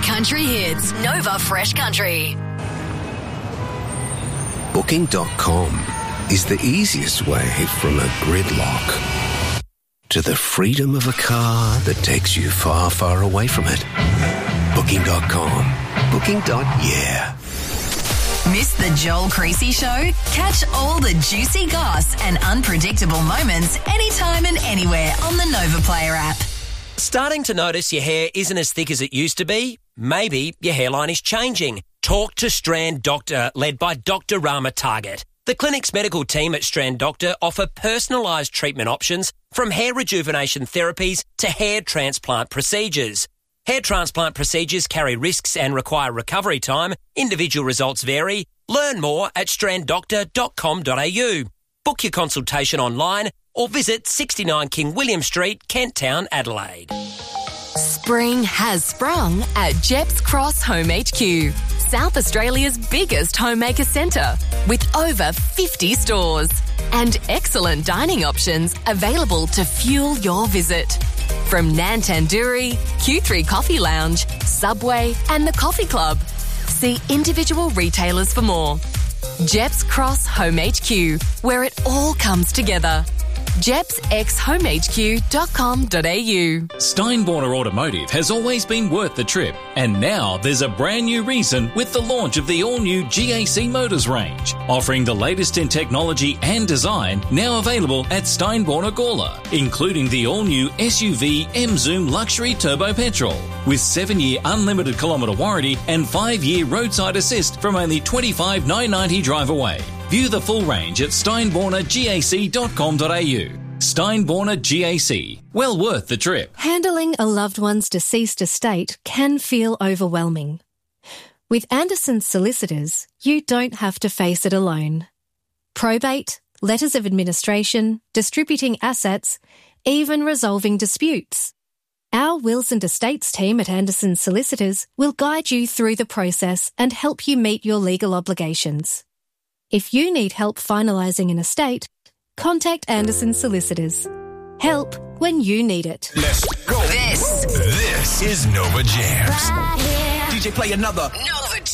country hits. Nova Fresh Country. Booking.com is the easiest way from a gridlock to the freedom of a car that takes you far, far away from it. Booking.com. Booking.yeah. Miss the Joel Creasy Show? Catch all the juicy goss and unpredictable moments anytime and anywhere on the Nova Player app. Starting to notice your hair isn't as thick as it used to be? Maybe your hairline is changing. Talk to Strand Doctor, led by Dr. Rama Target. The clinic's medical team at Strand Doctor offer personalised treatment options from hair rejuvenation therapies to hair transplant procedures. Hair transplant procedures carry risks and require recovery time. Individual results vary. Learn more at stranddoctor.com.au. Book your consultation online or visit 69 King William Street, Kent Town, Adelaide. Spring has sprung at Jeps Cross Home HQ, South Australia's biggest homemaker centre, with over 50 stores and excellent dining options available to fuel your visit. From Nan Tandoori, Q3 Coffee Lounge, Subway and the Coffee Club. See individual retailers for more. Jeps Cross Home HQ, where it all comes together. jepsxhomehq.com.au. Steinborner Automotive has always been worth the trip, and now there's a brand new reason with the launch of the all-new GAC Motors range, offering the latest in technology and design, now available at Steinborner Gawler, including the all-new SUV M-Zoom Luxury Turbo Petrol, with 7-year unlimited kilometre warranty and 5-year roadside assist from only $25,990 drive away. View the full range at steinbornergac.com.au. Steinborner GAC. Well worth the trip. Handling a loved one's deceased estate can feel overwhelming. With Anderson's Solicitors, you don't have to face it alone. Probate, letters of administration, distributing assets, even resolving disputes. Our wills and estates team at Anderson's Solicitors will guide you through the process and help you meet your legal obligations. If you need help finalising an estate, contact Anderson Solicitors. Help when you need it. Let's go. This is Nova Jams. right here. DJ, play another. Nova